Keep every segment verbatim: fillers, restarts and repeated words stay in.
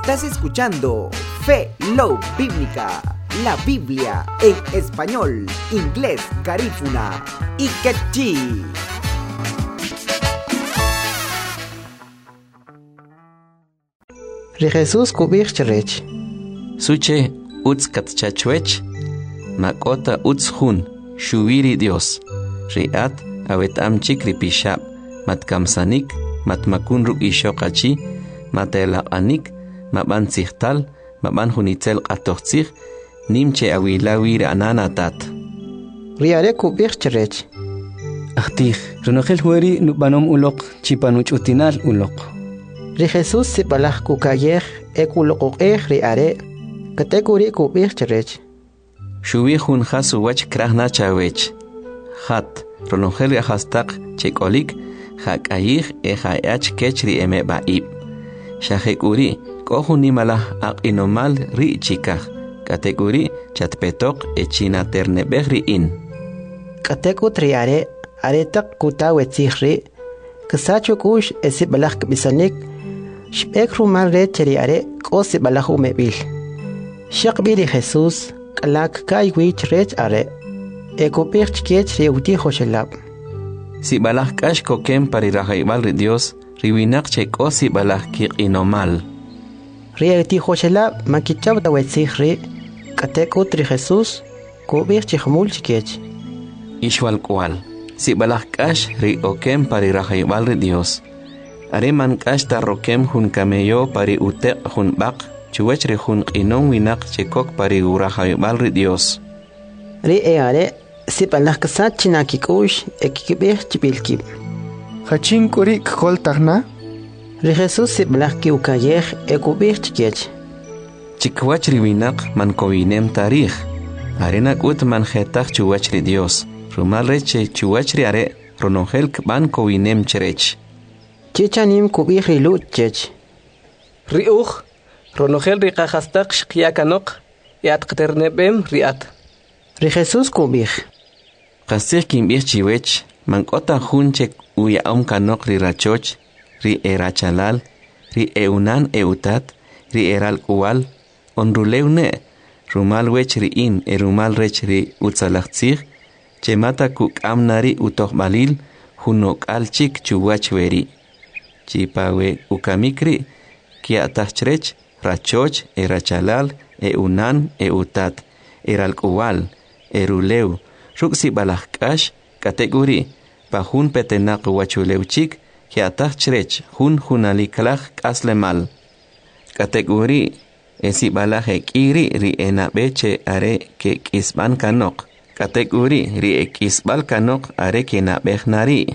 Estás escuchando Fe Love Bíblica, la Biblia en español, inglés, garífuna y quechí. Ri Jesús kubich cherech. Suche utz katchachwech, makota utz hun, shuviri Dios. Riat awetam chikri pishab, matkamsanik, matmakun ruk ishokachi, matelapanik, maban sichtal, maban hunitzel qatochtzich, nimche awilawir ananatat. Riare kubich cherech. Ahtih, renogel hueri nubanom ulok, chipanuch utinal ulok. Ri Jesús sipalah kukayeh ekulokokeh riare, katekuri kubich cherech. Shuvi hun hasu wach krahna chawech. Hat, renogel yahastak chekolik, hakayih e hayach kechri eme baib. Shahekuri, kohuni malah ak inomal ri chikah, kategori chatpetok e chinaternebeh ri in. Kateku triare, aretak kutawetsihri, kasacho kush esibalah kbisanik, shpekru mal re cheriare, kosibalah umebil. Shakbiri Jesús, kalak kai wich rech are, ekopich chkech reuti hoshelab. Si balah kash kokem parirahaival ri Dios, riwinak cheko si balah kik inomal. Rieuti hoshelab makichab dawetzihri, kateku tri Jesús, kubich chihmul chkech. Ishwal kwal, si balah kash ri okem parirahaival ri Dios. Areman kash tarrokem hun kameyo pari utek hun bak, chuwech ri hun inon winak chekok pari urahaival ri Dios. Ri eare, si balah kasat chinakikush, ekikibich chibilkib. Hachin kuri kol tahna? Ri Jesús si balah kiukayeh, ekubich chkech. Chikwach ri winak man kowinem tarih. Arenak ut man jetach chuwach ri Dios. Rumal reche chuwach ri are, ronongel kban kowinem cherech. Chichanim kubich ri lut chech. Riuch, ronogel rikahastak shkiakanok, yatkternebem riat. Ri Jesús kubich. Qasih kimbich chiwech, mankota hunchek uyaom kanok ri rachoch, ri erachalal, ri eunan eutat, ri eral kuwal, onruleune, rumal wech ri in, e rumal rech ri utzalachtzich, chemata kuk amnari utohbalil, hunok alchik chuwach veri. Chipawe ukamikri, kia tachrech, rachoch, erachalal, eunan, eutat, eral kuwal, eruleu, ruksi balahkash, kategori, pahun petenak wachuleuchik, kia tachrech, hun hunalikalach kaslemal. Kategori, esi balaje kiri ri enabeche are ke kisban kanok. Kategori ri ekisbal kanok are ke nabechnari.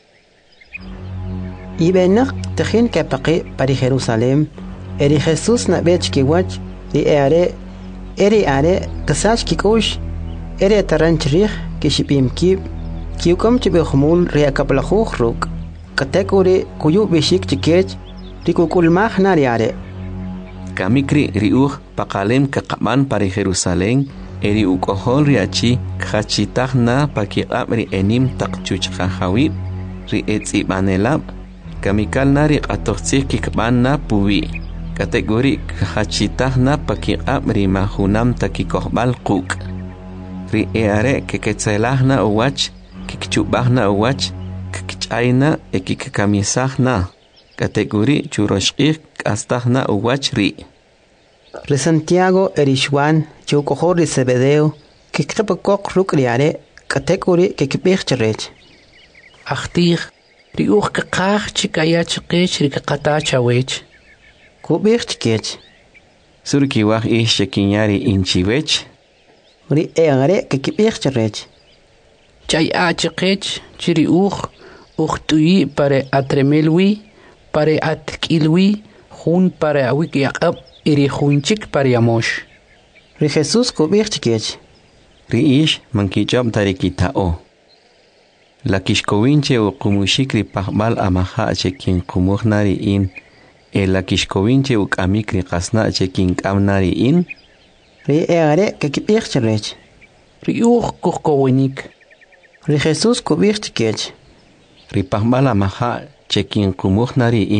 Ibenak tejin kepaqi pari Jerusalem, eri Jesús nabech kiwach, ri eare, eri are, kasach kikush, eri taranchirich, kishipim kib, kiukom chibihumul ri akaplachuch ruk, kategori kuyu bishik chikech, ri kukulmach nari are. Kamikri riuch pakalem kakaban pari Jerusalem, eri ukohol riachi kachitach na pakiqab ri enim takchuch kajawib, ri etzibanelab, kamikal na ri qatochtzich kikban na puwi. Kategori kachitach na pakiqab ri mahunam takikohbal quk. Ri eare keketzelach na uwach, kikchubach na uwach, kikchayna e kikamisach na. Kategori churoshkik kastach na uwach ri. Ri Santiago erishwan, chukohor ri Zebedeo, kikipakok ruk riare, kategori kikibich cherech. Achtih, riuch kakach chikaya chikech rikakata chawech. Kubich chikech. Surkiwach ish chekinyari inchiwech. Ri eare kikibich cherech. Chay a chikech chiriuch, uchtui pare atremelwi, pare atkilwi, hun pare awik yakab, iri hunchik pare yamosh. Ri Jesús kubich chikech. Ri ish mankichab tarikitao. La kishkowinche u kumushikri pahbal amaha chekin kumuhnari in, e la kishkowinche u kamikri kasna chekin kamnari in. Ri eare kikibich cherech. Riuch kukowinik. Ri Jesús kubich chikech. Ri pahbal amaha chekin kumuhnari in.